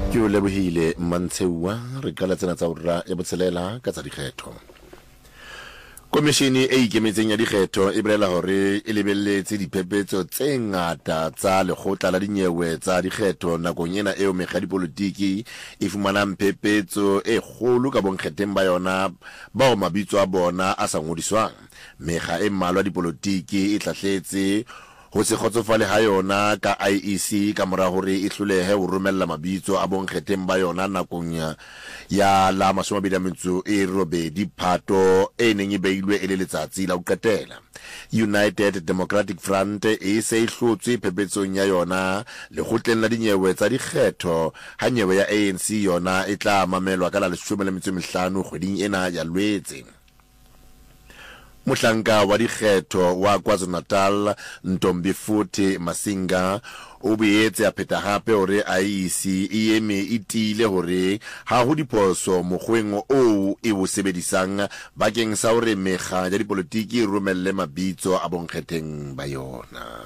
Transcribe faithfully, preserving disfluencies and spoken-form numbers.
Ke o lebohile Mantsewa re ka letsena tsa urra ya botshelela ka tsa dikgetho. Komishini e ikemetseng ya dikgetho e bolela hore e lebelletse diphephetso tse ngata tsa lekgotla la dinyewe tsa dikgetho nakong ena eo mekga dipolitiki e fumanang phephetso e kgolo ka bonkgetheng ba yona bao mabitso a bona a sa ngodiswang. Mekga e mmalwa dipolitiki e tlahletse ho se kgotsofale ha yona ka I E C ka mora hore e hlolehe ho romella mabitso a bonkgetheng ba yona nakong ya ya la masomabedi a metso e robedi Phato e neng e beilwe e le letsatsi la ho qetela. United Democratic Front e se e hlotswe phepetsong ya yona lekgotleng la dinyewe tsa dikgetho ha nyewe ya A N C yona e tla mamelwa ka la leshome le metso e mehlano kgweding ena ya Lwetse. Mohlanka wa dikgetho wa KwaZulu-Natal Ntombifuthi Masinga o boetse a pheta hape hore I E C e eme e tiile hore ha ho diphoso mokgweng o e o sebedisang bakeng sa hore mekga ya dipolitiki e romelle mabitso a bonkgetheng ba yona.